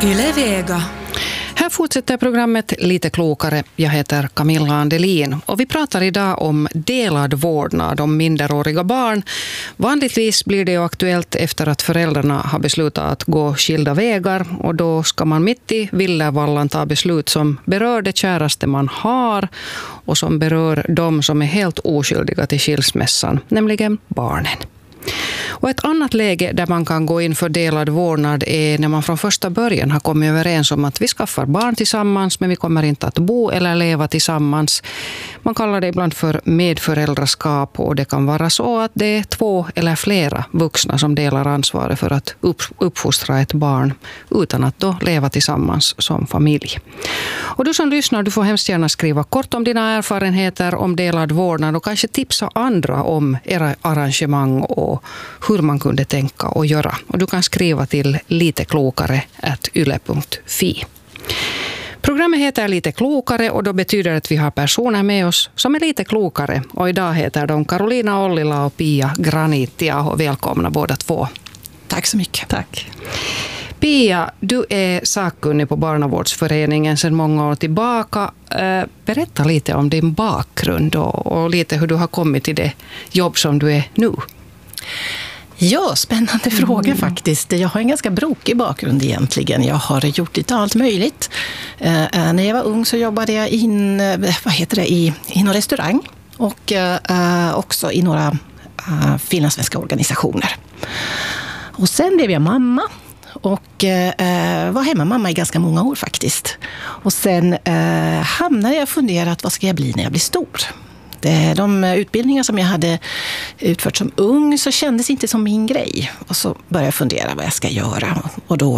Yle Vega. Här fortsätter programmet Lite klokare. Jag heter Camilla Andelin och vi pratar idag om delad vårdnad om minderåriga barn. Vanligtvis blir det ju aktuellt efter att föräldrarna har beslutat att gå skilda vägar, och då ska man mitt i villervallan ta beslut som berör det käraste man har och som berör de som är helt oskyldiga till skilsmässan, nämligen barnen. Och ett annat läge där man kan gå in för delad vårdnad är när man från första början har kommit överens om att vi skaffar barn tillsammans, men vi kommer inte att bo eller leva tillsammans. Man kallar det ibland för medföräldraskap, och det kan vara så att det är 2 eller flera vuxna som delar ansvaret för att uppfostra ett barn utan att då leva tillsammans som familj. Och du som lyssnar, du får hemskt gärna skriva kort om dina erfarenheter om delad vårdnad och kanske tipsa andra om era arrangemang och hur man kunde tänka och göra. Och du kan skriva till liteklokare@yle.fi. Programmet heter Lite klokare, och då betyder det att vi har personer med oss som är lite klokare. Och idag heter de Carolina Ollila och Pia Granitia, och välkomna båda två. Tack så mycket. Tack. Pia, du är sakkunnig på Barnavårdsföreningen sedan många år tillbaka. Berätta lite om din bakgrund och lite hur du har kommit till det jobb som du är nu. Ja, spännande fråga faktiskt. Jag har en ganska brokig bakgrund egentligen. Jag har gjort lite allt möjligt. När jag var ung så jobbade jag i någon restaurang och också i några finlandssvenska organisationer. Och sen blev jag mamma och var hemmamamma i ganska många år faktiskt. Och sen hamnade jag och funderade, vad ska jag bli när jag blir stor? De utbildningar som jag hade utfört som ung så kändes inte som min grej. Och så började jag fundera vad jag ska göra. Och då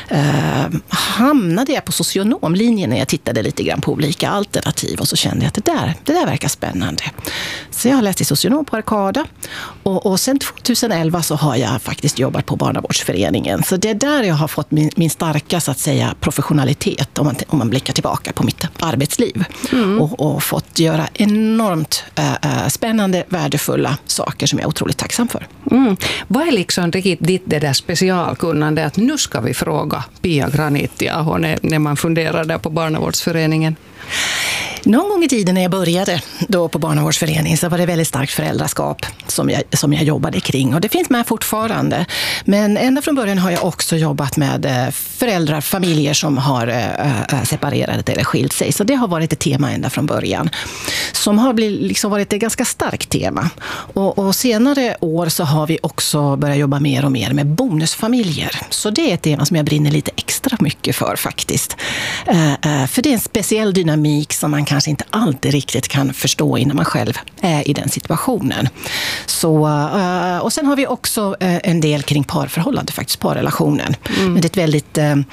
hamnade jag på socionomlinjen när jag tittade lite grann på olika alternativ. Och så kände jag att det där verkar spännande. Så jag har läst till socionom på Arkada. Och sen 2011 så har jag faktiskt jobbat på Barnavårdsföreningen. Så det är där jag har fått min starka, så att säga, professionalitet om man blickar tillbaka på mitt arbetsliv. Och fått göra enormt spännande, värdefulla saker som jag är otroligt tacksam för. Vad är liksom ditt det där specialkunnande att nu ska vi fråga Pia Granitia när man funderar där på Barnavårdsföreningen? Någon gång i tiden när jag började då på Barnavårdsföreningen så var det väldigt starkt föräldraskap som jag jobbade kring. Och det finns med fortfarande. Men ända från början har jag också jobbat med familjer som har separerat eller skilt sig. Så det har varit ett tema ända från början. Som har varit ett ganska starkt tema. Och senare år så har vi också börjat jobba mer och mer med bonusfamiljer. Så det är ett tema som jag brinner lite extra mycket för faktiskt. För det är en speciell dynamik som man kanske inte alltid riktigt kan förstå innan man själv är i den situationen. Så, och sen har vi också en del kring parförhållande, faktiskt parrelationen. Men det är ett väldigt, det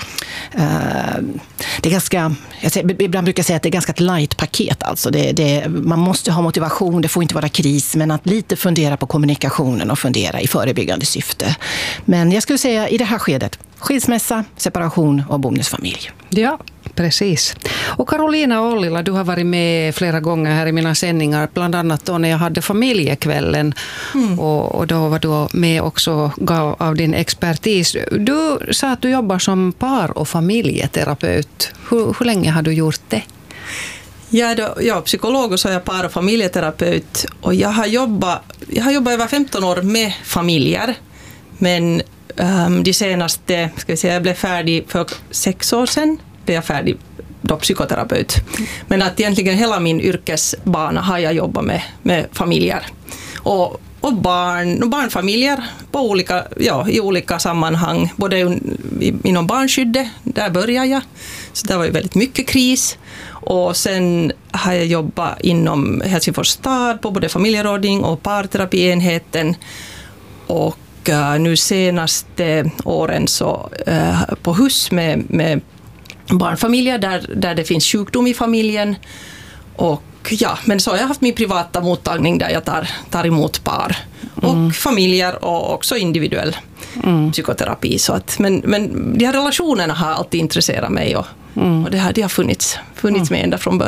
är ganska, ibland brukar jag säga att det är ganska ett light paket. Alltså man måste ha motivation, det får inte vara kris, men att lite fundera på kommunikationen och fundera i förebyggande syfte. Men jag skulle säga i det här skedet, skilsmässa, separation och bonusfamilj. Ja, precis. Och Carolina Ollila, du har varit med flera gånger här i mina sändningar, bland annat då när jag hade familjekvällen. Och då var du med också av din expertis. Du sa att du jobbar som par- och familjeterapeut. Hur länge har du gjort det? Jag är psykolog och så är jag par- och familjeterapeut. Och jag har jobbat över 15 år med familjer. Men de senaste, jag blev färdig för 6 år sedan. Blev jag färdig då psykoterapeut. Men att egentligen hela min yrkesbana har jag jobbat med familjer. Och barnfamiljer i olika sammanhang. Både inom barnskyddet, där började jag. Så där var ju väldigt mycket kris. Och sen har jag jobbat inom Helsingfors stad på både familjerådgivning och parterapienheten. Och nu senaste åren så på hus med barnfamiljer där det finns sjukdom i familjen. Och men så har jag haft min privata mottagning där jag tar emot par och familjer och också individuell psykoterapi. Så att, men de här relationerna har alltid intresserat mig och det har funnits med ända från början.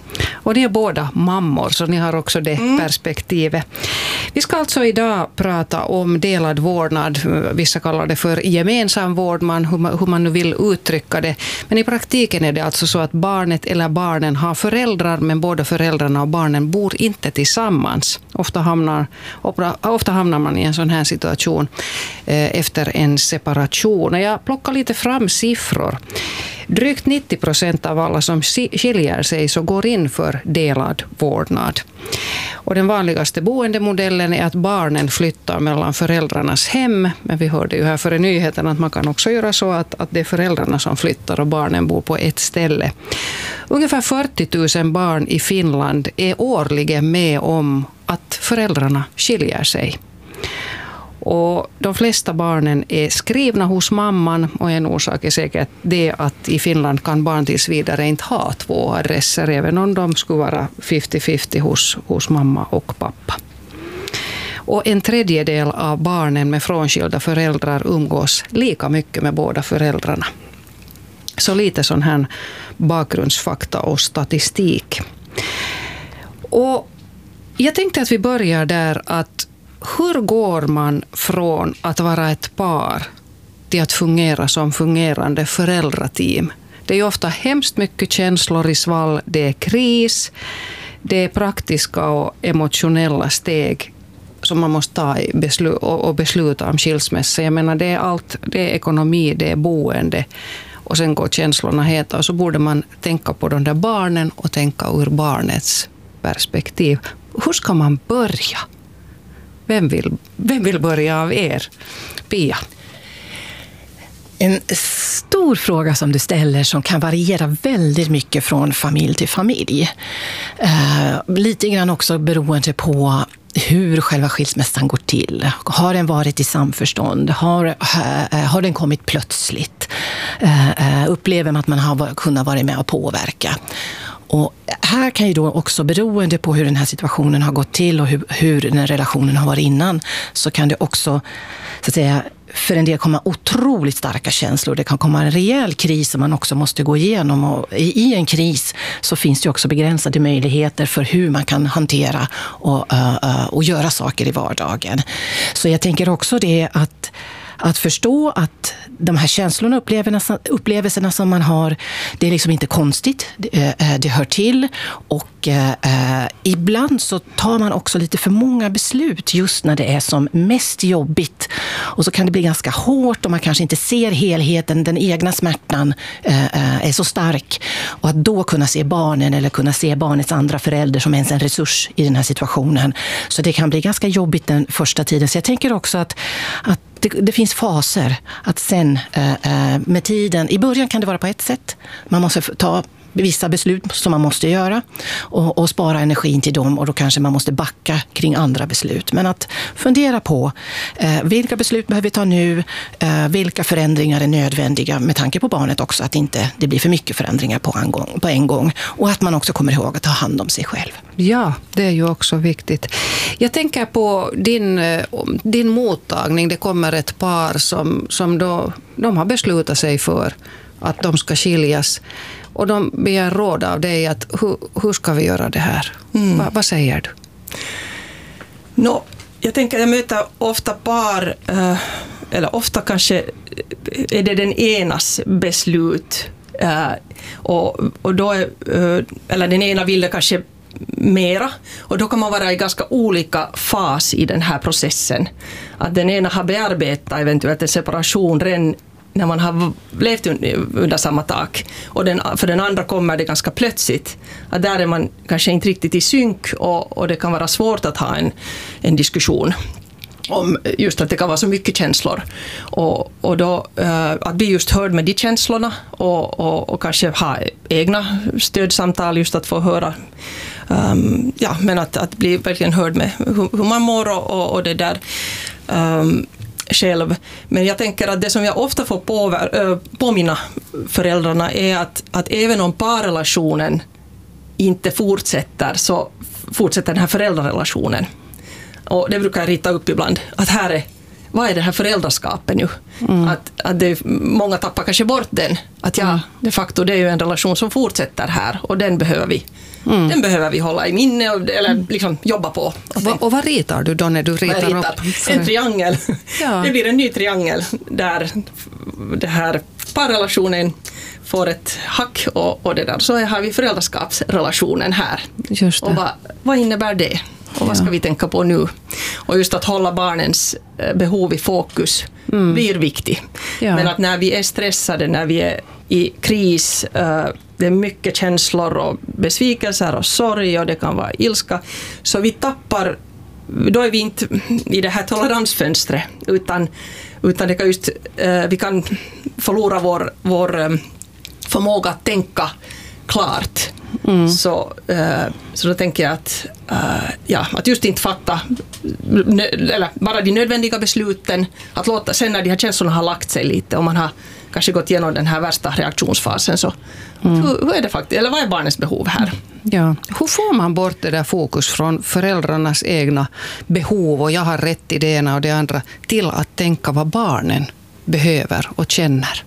Och ni är båda mammor, så ni har också det perspektivet. Vi ska alltså idag prata om delad vårdnad. Vissa kallar det för gemensam vårdnad, hur man nu vill uttrycka det. Men i praktiken är det alltså så att barnet eller barnen har föräldrar, men båda föräldrarna och barnen bor inte tillsammans. Ofta hamnar man i en sån här situation efter en separation. Och jag plockar lite fram siffror. Drygt 90% av alla som skiljer sig så går in för delad vårdnad. Och den vanligaste boendemodellen är att barnen flyttar mellan föräldrarnas hem. Men vi hörde ju här före nyheten att man kan också göra så att det är föräldrarna som flyttar och barnen bor på ett ställe. Ungefär 40 000 barn i Finland är årligen med om att föräldrarna skiljer sig. Och de flesta barnen är skrivna hos mamman, och en orsak är säkert det att i Finland kan barn tills vidare inte ha 2 adresser, även om de skulle vara 50-50 hos mamma och pappa. Och en tredjedel av barnen med frånskilda föräldrar umgås lika mycket med båda föräldrarna. Så lite sån här bakgrundsfakta och statistik. Och jag tänkte att vi börjar där, att hur går man från att vara ett par till att fungera som fungerande föräldrateam? Det är ju ofta hemskt mycket känslor i svall, det är kris, det är praktiska och emotionella steg som man måste ta och besluta om skilsmässa. Jag menar, det är allt, det är ekonomi, det är boende, och sen går känslorna heta, och så borde man tänka på de där barnen och tänka ur barnets perspektiv. Hur ska man börja? Vem vill börja av er? Pia? En stor fråga som du ställer, som kan variera väldigt mycket från familj till familj. Lite grann också beroende på hur själva skilsmässan går till. Har den varit i samförstånd? Har den kommit plötsligt? Upplever man att man har kunnat vara med och påverka? Och här kan ju då också, beroende på hur den här situationen har gått till och hur den här relationen har varit innan, så kan det också, så att säga, för en del komma otroligt starka känslor. Det kan komma en rejäl kris som man också måste gå igenom, och i en kris så finns det också begränsade möjligheter för hur man kan hantera och göra saker i vardagen. Så jag tänker också det att förstå att de här känslorna och upplevelserna som man har, det är liksom inte konstigt, det hör till, och ibland så tar man också lite för många beslut just när det är som mest jobbigt, och så kan det bli ganska hårt och man kanske inte ser helheten, den egna smärtan är så stark, och att då kunna se barnen eller kunna se barnets andra förälder som ens en resurs i den här situationen, så det kan bli ganska jobbigt den första tiden. Så jag tänker också att det finns faser, att sen med tiden, i början kan det vara på ett sätt, man måste ta vissa beslut som man måste göra och spara energin till dem, och då kanske man måste backa kring andra beslut. Men att fundera på vilka beslut behöver vi ta nu, vilka förändringar är nödvändiga med tanke på barnet också, att inte det blir för mycket förändringar på en gång, och att man också kommer ihåg att ta hand om sig själv. Ja, det är ju också viktigt. Jag tänker på din mottagning. Det kommer ett par som då, de har beslutat sig för att de ska skiljas. Och de begär råd av dig, att hur ska vi göra det här? Vad säger du? Jag tänker, jag möter ofta par, eller ofta kanske är det den enas beslut. Och då eller den ena vill det kanske mera, och då kan man vara i ganska olika fas i den här processen. Att den ena har bearbetat eventuellt en separation redan när man har levt under samma tak, och för den andra kommer det ganska plötsligt. Att där är man kanske inte riktigt i synk, och det kan vara svårt att ha en diskussion om just att det kan vara så mycket känslor. Och då att bli just hörd med de känslorna, och kanske ha egna stödsamtal, just att få höra, men att bli verkligen hörd med hur man mår och det där själv. Men jag tänker att det som jag ofta får påminna föräldrarna är att även om parrelationen inte fortsätter, så fortsätter den här föräldrarelationen. Och det brukar jag rita upp ibland, att vad är det här föräldraskapet nu? Att många tappar kanske bort den. Att de facto det är ju en relation som fortsätter här, och den behöver vi Den behöver vi hålla i minne eller liksom jobba på. Och vad ritar du då när du ritar upp? En triangel. Ja. Det blir en ny triangel där det här parrelationen får ett hack och det där. Så har vi föräldraskapsrelationen här. Just det. Och vad innebär det? Och vad ska vi tänka på nu? Och just att hålla barnens behov i fokus blir viktigt. Ja. Men att när vi är stressade, när vi är i kris, det är mycket känslor och besvikelser och sorg och det kan vara ilska, så vi tappar, då är vi inte i det här toleransfönstret utan det kan just, vi kan förlora vår förmåga att tänka klart. Så då tänker jag att just inte fatta eller bara de nödvändiga besluten, att låta sen när de här känslorna har lagt sig lite och man har kanske gått igenom den här värsta reaktionsfasen, så hur är det faktiskt, eller vad är barnets behov här? Ja. Hur får man bort det där fokus från föräldrarnas egna behov och jag har rätt i det ena och det andra till att tänka vad barnen behöver och känner?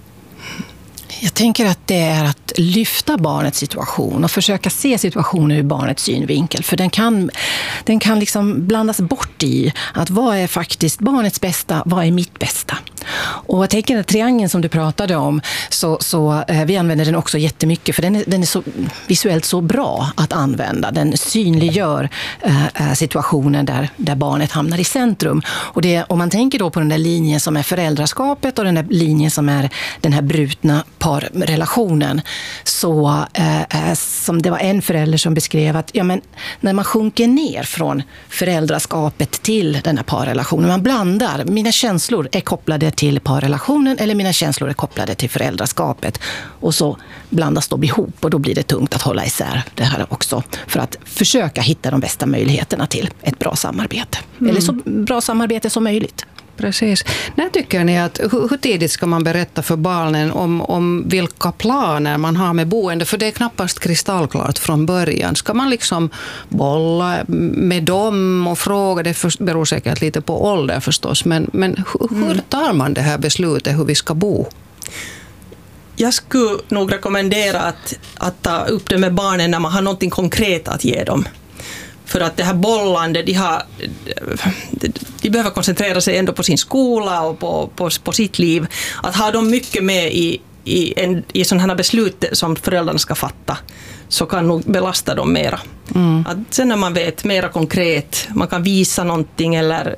Jag tänker att det är att lyfta barnets situation och försöka se situationen ur barnets synvinkel. För den kan liksom blandas bort i att vad är faktiskt barnets bästa, vad är mitt bästa. Och jag tänker att triangeln som du pratade om, så vi använder den också jättemycket, för den är så visuellt så bra att använda. Den synliggör situationen där barnet hamnar i centrum. Och om man tänker då på den där linjen som är föräldraskapet och den där linjen som är den här brutna parrelationen, så som det var en förälder som beskrev att när man sjunker ner från föräldraskapet till den här parrelationen, man blandar, mina känslor är kopplade till parrelationen eller mina känslor är kopplade till föräldraskapet, och så blandas de ihop och då blir det tungt att hålla isär det här också, för att försöka hitta de bästa möjligheterna till ett bra samarbete. Eller så bra samarbete som möjligt. Precis. När tycker ni att, hur tidigt ska man berätta för barnen om vilka planer man har med boende? För det är knappast kristallklart från början. Ska man liksom bolla med dem och fråga? Det beror säkert lite på ålder förstås. Men hur tar man det här beslutet hur vi ska bo? Jag skulle nog rekommendera att ta upp det med barnen när man har något konkret att ge dem. För att det här bollande, de behöver koncentrera sig ändå på sin skola och på sitt liv. Att ha dem mycket med i sådana här beslut som föräldrarna ska fatta, så kan nog belasta dem mera. Att sen när man vet mera konkret, man kan visa någonting eller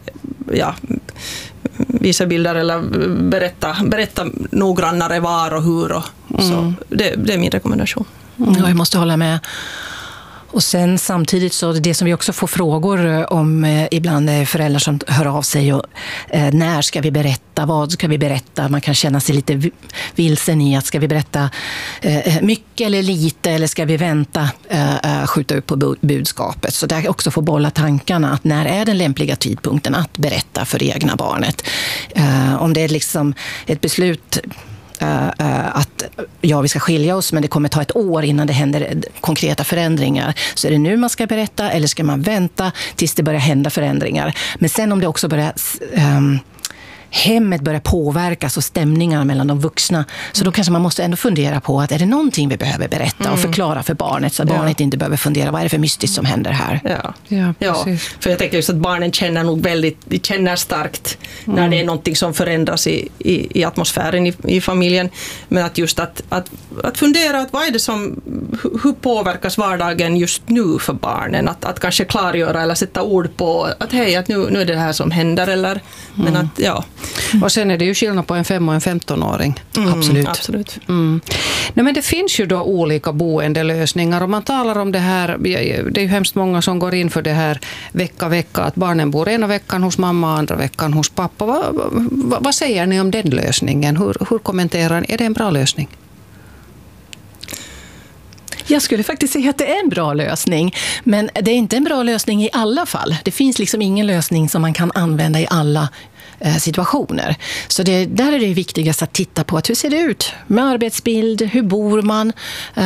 visa bilder eller berätta noggrannare var och hur. Så det är min rekommendation. Ja, jag måste hålla med. Och sen samtidigt så det som vi också får frågor om ibland är föräldrar som hör av sig och när ska vi berätta, vad ska vi berätta? Man kan känna sig lite vilsen i att ska vi berätta mycket eller lite, eller ska vi vänta, skjuta upp på budskapet. Så där också få bolla tankarna att när är den lämpliga tidpunkten att berätta för det egna barnet. Om det är liksom ett beslut att vi ska skilja oss, men det kommer ta ett år innan det händer konkreta förändringar. Så är det nu man ska berätta, eller ska man vänta tills det börjar hända förändringar? Men sen om det också börjar hemmet börjar påverkas och stämningar mellan de vuxna, så då kanske man måste ändå fundera på att är det någonting vi behöver berätta och förklara för barnet, så att barnet inte behöver fundera vad är det för mystiskt som händer här. Ja, för jag tänker just att barnen känner nog de känner starkt när det är någonting som förändras i atmosfären i familjen, men att just att fundera att vad är det som, hur påverkas vardagen just nu för barnen, att kanske klargöra eller sätta ord på att hej, att nu är det här som händer, eller men att Och sen är det ju skillnad på en 5- och en 15-åring. Absolut. Nej, men det finns ju då olika boendelösningar, och man talar om det här, det är ju hemskt många som går in för det här vecka, att barnen bor ena veckan hos mamma, andra veckan hos pappa. Vad säger ni om den lösningen? Hur kommenterar ni? Är det en bra lösning? Jag skulle faktiskt säga att det är en bra lösning, men det är inte en bra lösning i alla fall. Det finns liksom ingen lösning som man kan använda i alla situationer. Så där är det viktigast att titta på att hur ser det ut med arbetsbild, hur bor man,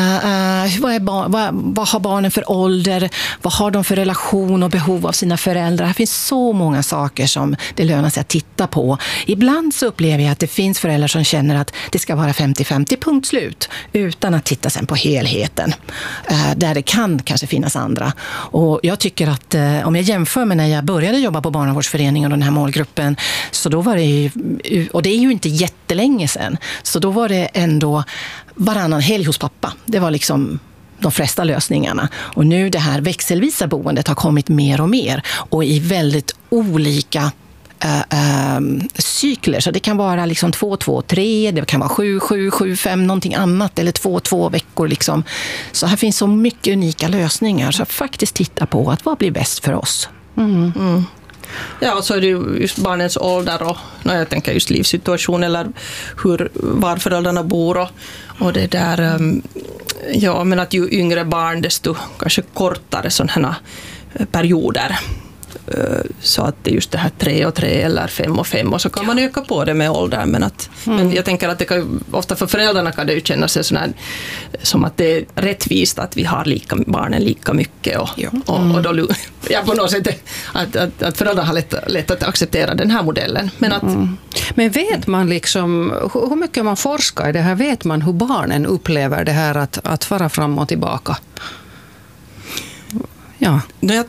vad har barnen för ålder, vad har de för relation och behov av sina föräldrar. Det finns så många saker som det lönar sig att titta på. Ibland så upplever jag att det finns föräldrar som känner att det ska vara 50-50 punkt slut utan att titta sen på helheten. Där det kan kanske finnas andra. Och jag tycker att om jag jämför med när jag började jobba på barnavårdsföreningen och den här målgruppen, så då var det ju, och det är ju inte jättelänge sedan, så då var det ändå varannan helg hos pappa. Det var liksom de flesta lösningarna. Och nu det här växelvisa boendet har kommit mer och mer och i väldigt olika cykler. Så det kan vara liksom 2-2-3, det kan vara 7-7-7-5, någonting annat, eller 2-2 veckor liksom. Så här finns så mycket unika lösningar, så faktiskt titta på att vad blir bäst för oss. Ja, och så är det ju just barnens ålder och när jag tänker just livssituation eller var föräldrarna bor och det där, ja, men att ju yngre barn desto kanske kortare sådana här perioder. Så att det är just det här 3 och 3 eller 5 och 5 och så kan man öka på det med åldern, men jag tänker att det kan, ofta för föräldrarna kan det ju kännas sån här, som att det är rättvist att vi har barnen lika mycket och då på något sätt att föräldrarna har lätt att acceptera den här modellen. Men vet man liksom hur mycket man forskar i det här, vet man hur barnen upplever det här att fara fram och tillbaka? Ja.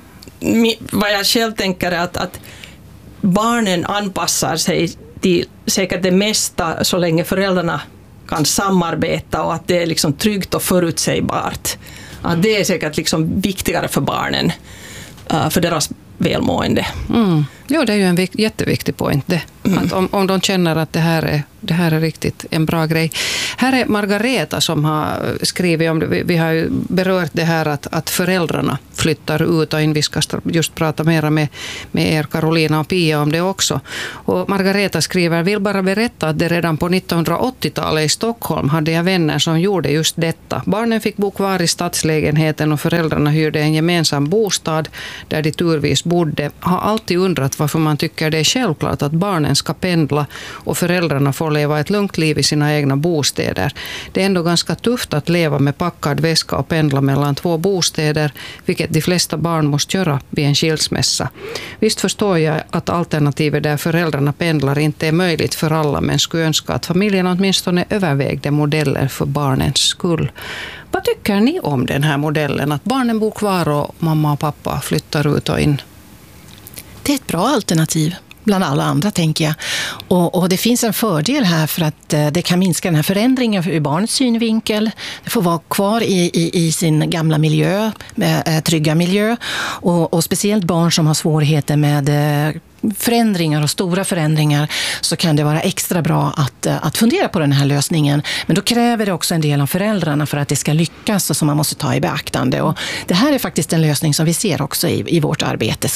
Vad jag själv tänker är att barnen anpassar sig till säkert det mesta så länge föräldrarna kan samarbeta och att det är liksom tryggt och förutsägbart. Att det är säkert liksom viktigare för barnen, för deras välmående. Ja, det är ju en jätteviktig poäng det. Att om de känner att det här är riktigt en bra grej. Här är Margareta som har skrivit om det. Vi har ju berört det här att föräldrarna flyttar ut och in. Vi ska just prata mer med er Karolina och Pia om det också. Och Margareta skriver, vill bara berätta att det redan på 1980-talet i Stockholm hade jag vänner som gjorde just detta. Barnen fick bo kvar i stadslägenheten och föräldrarna hyrde en gemensam bostad där de turvis bodde. Har alltid undrat varför man tycker det är självklart att barnen ska pendla och föräldrarna får leva ett lugnt liv i sina egna bostäder. Det är ändå ganska tufft att leva med packad väska och pendla mellan 2 bostäder, vilket de flesta barn måste göra vid en skilsmässa. Visst förstår jag att alternativet där föräldrarna pendlar inte är möjligt för alla, men skulle önska att familjen åtminstone övervägde modeller för barnens skull. Vad tycker ni om den här modellen, att barnen bor kvar och mamma och pappa flyttar ut och in? Det är ett bra alternativ bland alla andra, tänker jag. Och det finns en fördel här för att det kan minska den här förändringen ur barnets synvinkel. Det får vara kvar i sin gamla miljö, med trygga miljö. Och speciellt barn som har svårigheter med förändringar och stora förändringar, så kan det vara extra bra att fundera på den här lösningen. Men då kräver det också en del av föräldrarna för att det ska lyckas och som man måste ta i beaktande. Och det här är faktiskt en lösning som vi ser också i vårt arbete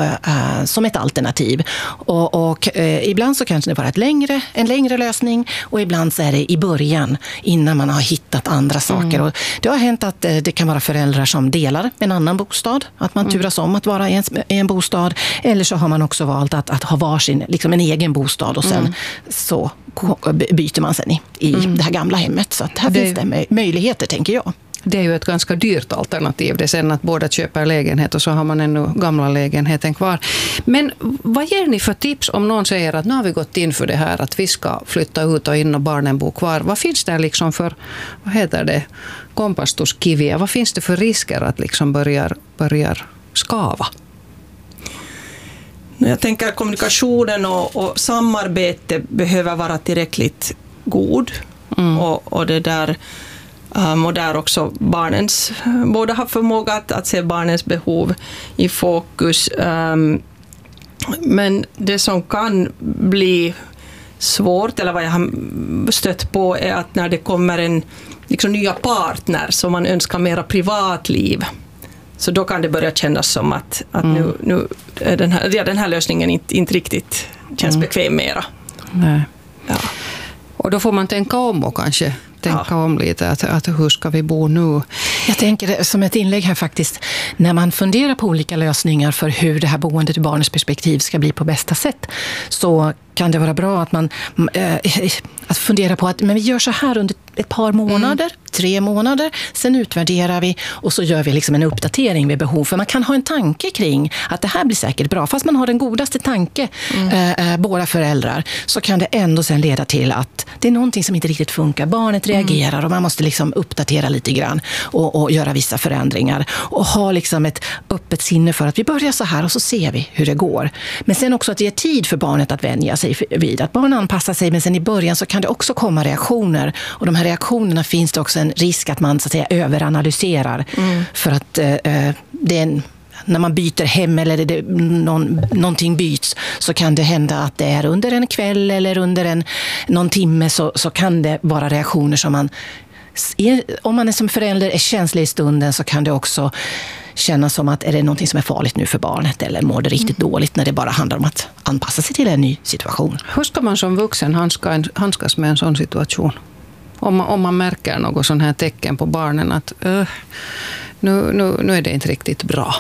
som ett alternativ. Och ibland så kanske det vara en längre lösning och ibland så är det i början innan man har hittat andra saker. Och det har hänt att det kan vara föräldrar som delar en annan bostad, att man turas om att vara i en bostad, eller så har man också valt att ha varsin, liksom en egen bostad och sen så byter man sen i det här gamla hemmet. Så att här finns det möjligheter, tänker jag. Det är ju ett ganska dyrt alternativ, det sen att båda köper lägenhet och så har man ännu gamla lägenheten kvar. Men vad ger ni för tips om någon säger att nu har vi gått in för det här att vi ska flytta ut och in och barnen bor kvar? Vad finns det liksom för, kompastuskiviä? Vad finns det för risker att liksom börjar skava? Jag tänker att kommunikationen och samarbete behöver vara tillräckligt god. Och det där, och där också barnens, båda har förmåga att se barnens behov i fokus. Men det som kan bli svårt, eller vad jag har stött på, är att när det kommer en liksom nya partner som man önskar mera privatliv, så då kan det börja kännas som att nu är den här lösningen inte riktigt känns bekväm mera. Nej. Ja. Och då får man tänka om och kanske tänka om lite att hur ska vi bo nu. Jag tänker som ett inlägg här faktiskt, när man funderar på olika lösningar för hur det här boendet ur barnets perspektiv ska bli på bästa sätt, så kan det vara bra att man att fundera på att men vi gör så här under ett par månader, 3 månader, sen utvärderar vi och så gör vi liksom en uppdatering vid behov. För man kan ha en tanke kring att det här blir säkert bra. Fast man har den godaste tanke, båda föräldrar, så kan det ändå sen leda till att det är någonting som inte riktigt funkar. Barnet reagerar och man måste liksom uppdatera lite grann och göra vissa förändringar. Och ha liksom ett öppet sinne för att vi börjar så här och så ser vi hur det går. Men sen också att det är tid för barnet att vänja sig vid. Att barn anpassar sig, men sen i början så kan det också komma reaktioner. Och de här reaktionerna finns det också en risk att man så att säga överanalyserar. För att det är när man byter hem eller någonting byts, så kan det hända att det är under en kväll eller under någon timme så kan det vara reaktioner som man, om man är som förälder är känslig i stunden, så kan det också kännas som att är det någonting som är farligt nu för barnet eller mår det riktigt dåligt, när det bara handlar om att anpassa sig till en ny situation. Hur ska man som vuxen handskas med en sån situation? Om man märker något sån här tecken på barnen att nu är det inte riktigt bra.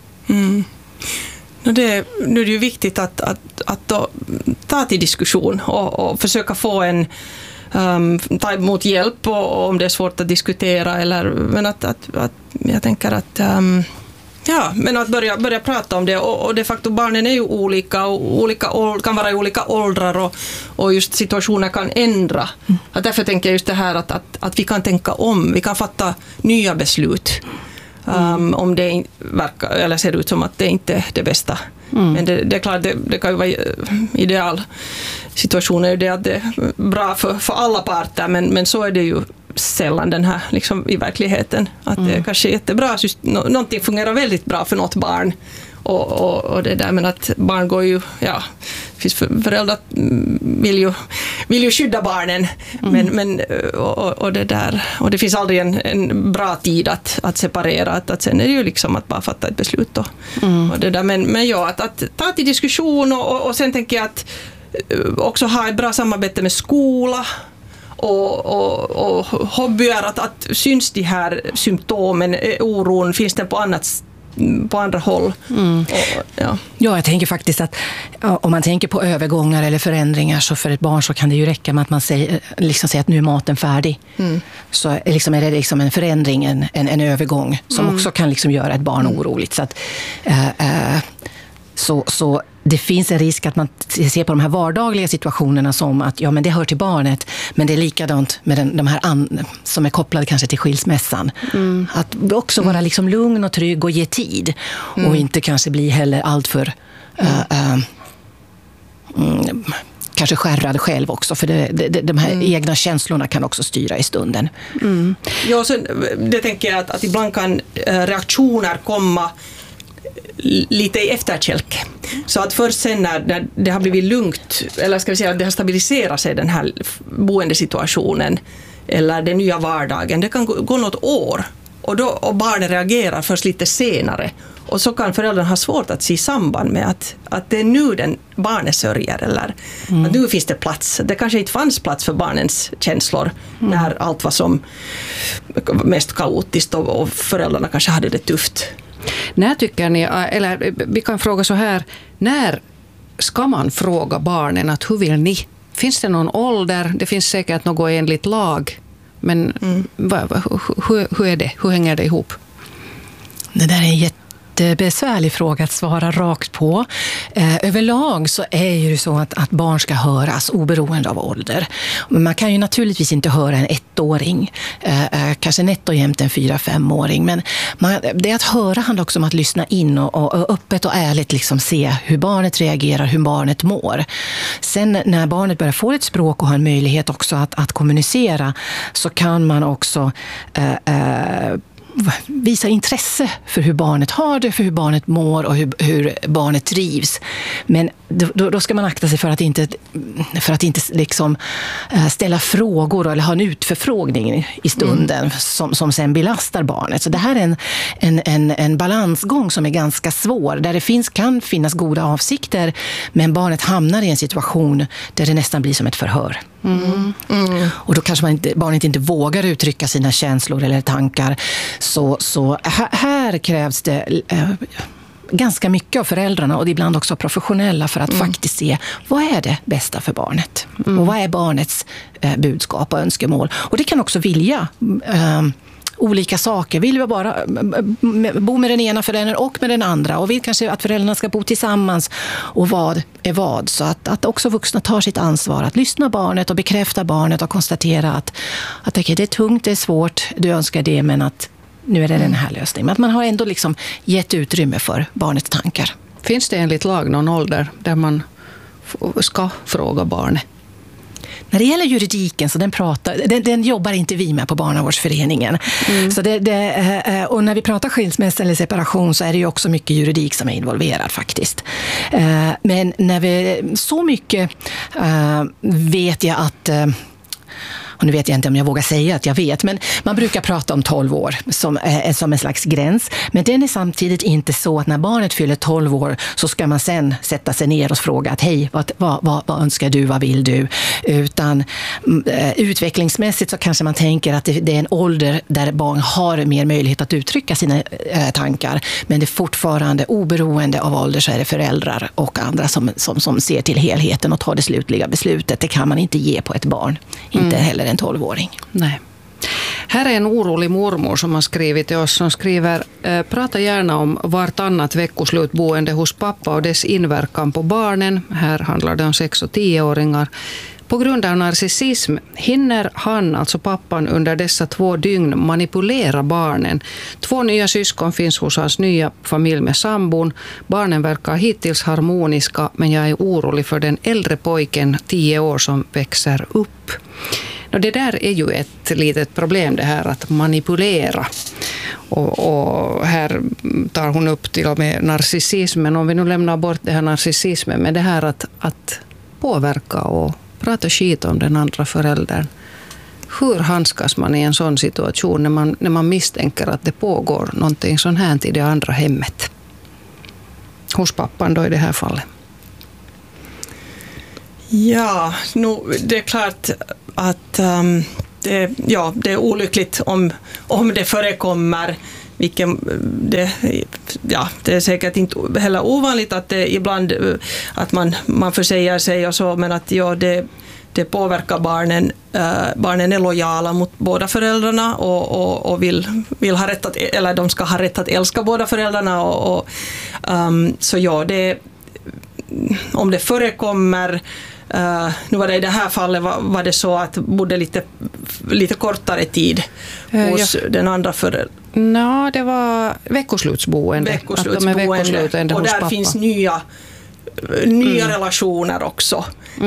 Nu är det ju viktigt att då ta till diskussion och försöka få ta emot hjälp och om det är svårt att diskutera men att jag tänker att men att börja prata om det och de facto barnen är ju olika kan vara i olika åldrar och just situationer kan ändra. Att därför tänker jag just det här att vi kan tänka om, vi kan fatta nya beslut. Om det verkar eller ser ut som att det inte är det bästa. Men det är klart, det kan ju vara ideal situationen, det att det är bra för alla parter, men så är det ju sällan den här liksom i verkligheten. Att det kanske är jättebra, någonting fungerar väldigt bra för något barn och det där, men att barn går ju, finns föräldrar vill ju skydda barnen, men och det där, och det finns aldrig en bra tid att separera, att sen är det ju liksom att bara fatta ett beslut då. Och det där, men att ta till diskussion och sen tänker jag att också ha ett bra samarbete med skola och hobbyer, att syns de här symptomen, oron, finns det på andra håll. Ja, jag tänker faktiskt att om man tänker på övergångar eller förändringar, så för ett barn så kan det ju räcka med att man säger att nu är maten färdig. Så liksom är det liksom en förändring, en övergång som också kan liksom göra ett barn oroligt. Så att så det finns en risk att man ser på de här vardagliga situationerna som att men det hör till barnet, men det är likadant med de här som är kopplade kanske till skilsmässan. Att också vara liksom lugn och trygg och ge tid och inte kanske bli heller allt för kanske skärrad själv också, för de här egna känslorna kan också styra i stunden. Ja, så det tänker jag att ibland kan reaktioner komma lite i efterkälk. Så att först sen när det har blivit lugnt, eller ska vi säga att det har stabiliserat sig, den här boendesituationen eller den nya vardagen, det kan gå något år och barnen reagerar först lite senare, och så kan föräldrarna ha svårt att se samband med att det är nu barnet sörjer, eller att nu finns det plats. Det kanske inte fanns plats för barnens känslor när allt var som mest kaotiskt och föräldrarna kanske hade det tufft. När tycker ni, eller vi kan fråga så här, när ska man fråga barnen att hur vill ni? Finns det någon ålder? Det finns säkert något enligt lag, men hur är det? Hur hänger det ihop? Det där är en jättebesvärlig fråga att svara rakt på. Överlag så är ju så att barn ska höras oberoende av ålder. Men man kan ju naturligtvis inte höra en 1-åring, kanske nätt och jämt en 4-5-åring. Men det att höra handlar också om att lyssna in och öppet och ärligt liksom se hur barnet reagerar, hur barnet mår. Sen när barnet börjar få ett språk och har en möjlighet också att kommunicera, så kan man också visa intresse för hur barnet har det, för hur barnet mår och hur barnet trivs. Men då ska man akta sig för att inte liksom ställa frågor eller ha en utförfrågning i stunden som sen belastar barnet. Så det här är en balansgång som är ganska svår, där det kan finnas goda avsikter, men barnet hamnar i en situation där det nästan blir som ett förhör. Och då kanske barnet inte vågar uttrycka sina känslor eller tankar. Så här krävs det ganska mycket av föräldrarna och ibland också professionella för att faktiskt se vad är det bästa för barnet. Och vad är barnets budskap och önskemål. Och det kan också vilja olika saker. Vill vi bara bo med den ena föräldern och med den andra och vill kanske att föräldrarna ska bo tillsammans och vad är vad. Så att också vuxna tar sitt ansvar att lyssna barnet och bekräfta barnet och konstatera att okay, det är tungt, det är svårt, du önskar det men att nu är det den här lösningen. Men att man har ändå liksom gett utrymme för barnets tankar. Finns det enligt lag någon ålder där man ska fråga barnet? När det gäller juridiken så den jobbar inte vi med på barnavårdsföreningen. Så och när vi pratar skilsmässa eller separation så är det ju också mycket juridik som är involverad faktiskt. Men när vi så mycket vet jag att och nu vet jag inte om jag vågar säga att jag vet, men man brukar prata om 12 år som en slags gräns. Men den är samtidigt inte så att när barnet fyller 12 år så ska man sen sätta sig ner och fråga att hej, vad önskar du, vad vill du? Utan utvecklingsmässigt så kanske man tänker att det är en ålder där barn har mer möjlighet att uttrycka sina tankar. Men det är fortfarande oberoende av ålder så är det föräldrar och andra som ser till helheten och tar det slutliga beslutet. Det kan man inte ge på ett barn, inte heller en 12-åring. Nej. Här är en orolig mormor som har skrivit till oss som skriver: prata gärna om vartannat veckoslutboende hos pappa och dess inverkan på barnen. Här handlar det om 6- och 10-åringar. På grund av narcissism hinner han, alltså pappan, under dessa 2 dygn manipulera barnen. 2 nya syskon finns hos hans nya familj med sambon. Barnen verkar hittills harmoniska, men jag är orolig för den äldre pojken, 10 år, som växer upp. Och det där är ju ett litet problem, det här att manipulera. Och här tar hon upp till och med narcissismen. Om vi nu lämnar bort det här narcissismen, men det här att påverka och prata skit om den andra föräldern. Hur handskas man i en sån situation när man misstänker att det pågår någonting sånt här i det andra hemmet? Hos pappan då i det här fallet. Ja, det är klart att det är olyckligt om det förekommer. Det är säkert inte heller ovanligt att det ibland att man försäger sig och så, men att det påverkar barnen. Barnen är lojala mot båda föräldrarna och vill ha rätt eller de ska ha rätt att älska båda föräldrarna så ja, om det förekommer. Nu var det i det här fallet var det så att bodde lite kortare tid hos den andra föräldern. Ja, det var veckoslutsboende. Och där pappa. Finns nya relationer också.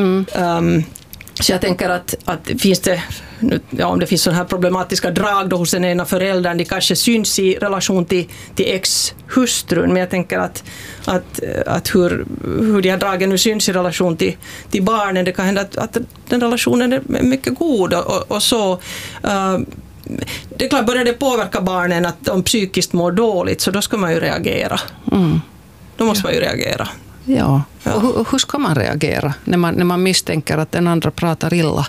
Så jag tänker att finns det, om det finns sådana här problematiska drag då hos den ena föräldern, det kanske syns i relation till ex-hustrun, men jag tänker att hur de här dragen nu syns i relation till barnen, det kan hända att den relationen är mycket god och så. Det är klart, börjar det påverka barnen att de psykiskt mår dåligt, så då ska man ju reagera. Då måste man ju reagera. Ja. Och hur ska man reagera när man misstänker att den andra pratar illa?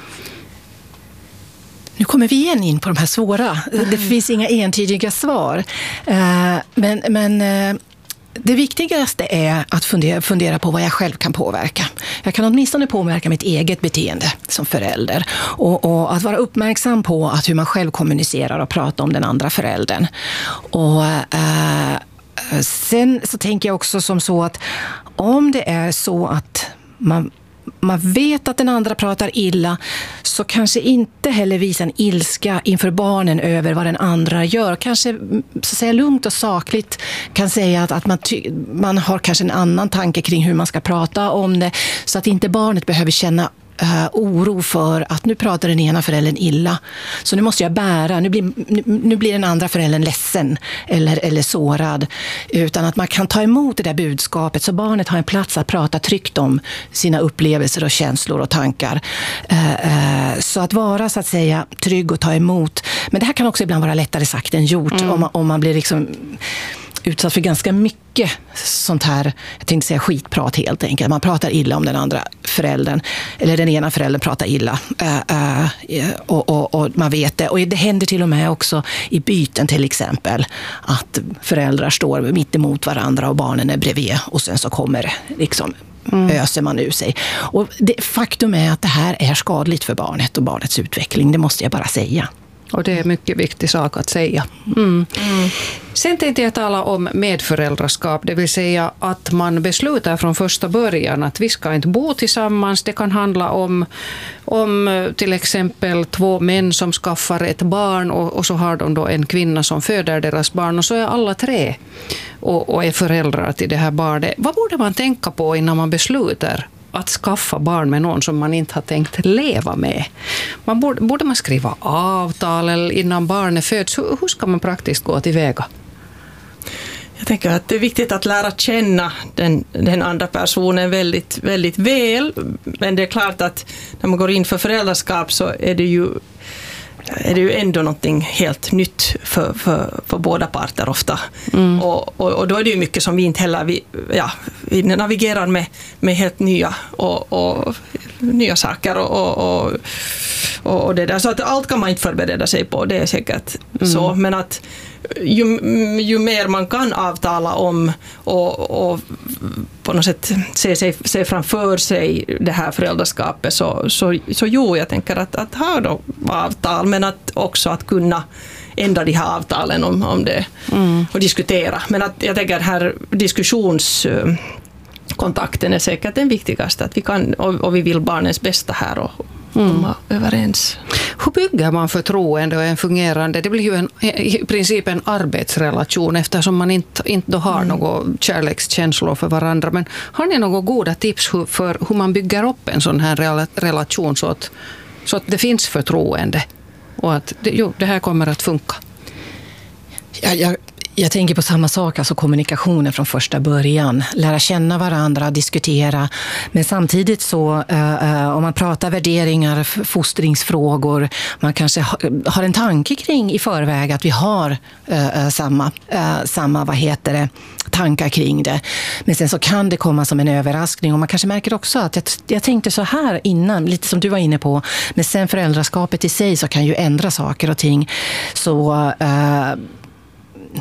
Nu kommer vi igen in på de här svåra. Det finns inga entydiga svar. Men det viktigaste är att fundera på vad jag själv kan påverka. Jag kan åtminstone påverka mitt eget beteende som förälder. Och att vara uppmärksam på hur man själv kommunicerar och pratar om den andra föräldern. Och sen så tänker jag också som så att om det är så att man vet att den andra pratar illa, så kanske inte heller visa en ilska inför barnen över vad den andra gör. Kanske så att säga lugnt och sakligt kan säga att man har kanske en annan tanke kring hur man ska prata om det, så att inte barnet behöver känna oro för att nu pratar den ena föräldern illa, så nu måste jag bära, nu blir den andra föräldern ledsen eller sårad, utan att man kan ta emot det där budskapet så barnet har en plats att prata tryggt om sina upplevelser och känslor och tankar. Så att vara så att säga trygg och ta emot. Men det här kan också ibland vara lättare sagt än gjort om man blir liksom utsatt för ganska mycket sånt här, jag tänkte säga skitprat helt enkelt. Man pratar illa om den andra föräldern, eller den ena föräldern pratar illa. Och man vet det. Och det händer till och med också i byten till exempel, att föräldrar står mitt emot varandra och barnen är bredvid, och sen så kommer det liksom öser man ur sig. Och faktum är att det här är skadligt för barnet och barnets utveckling, det måste jag bara säga. Och det är en mycket viktig sak att säga. Sen tänkte jag tala om medföräldraskap, det vill säga att man beslutar från första början att vi ska inte bo tillsammans. Det kan handla om till exempel 2 män som skaffar ett barn och så har de då en kvinna som föder deras barn, och så är alla 3 och är föräldrar till det här barnet. Vad borde man tänka på innan man beslutar att skaffa barn med någon som man inte har tänkt leva med? Borde man skriva avtal innan barnet föds? Hur ska man praktiskt gå tillväga? Jag tänker att det är viktigt att lära känna den andra personen väldigt, väldigt väl. Men det är klart att när man går in för föräldraskap så är det ju ändå någonting helt nytt för båda parter ofta. Och då är det ju mycket som vi inte heller vi navigerar med helt nya och nya saker och det där. Så att allt kan man inte förbereda sig på, det är säkert så. Men att ju mer man kan avtala om och på något sätt se framför sig det här föräldraskapet, så jag tänker att ha då avtal, men att också att kunna ändra de här avtalen om det och diskutera. Men att jag tänker att här diskussionskontakten är säkert den viktigaste, att vi kan och vi vill barnens bästa här och komma överens. Hur bygger man förtroende och en fungerande, det blir ju i princip en arbetsrelation eftersom man inte då har några kärlekskänslor för varandra. Men har ni några goda tips för hur man bygger upp en sån här relation så att det finns förtroende och att det här kommer att funka? Jag tänker på samma sak, alltså kommunikationen från första början. Lära känna varandra, diskutera. Men samtidigt så, om man pratar värderingar, fostringsfrågor, man kanske har en tanke kring i förväg att vi har samma tankar kring det. Men sen så kan det komma som en överraskning, och man kanske märker också att jag tänkte så här innan, lite som du var inne på, men sen föräldraskapet i sig så kan ju ändra saker och ting. Så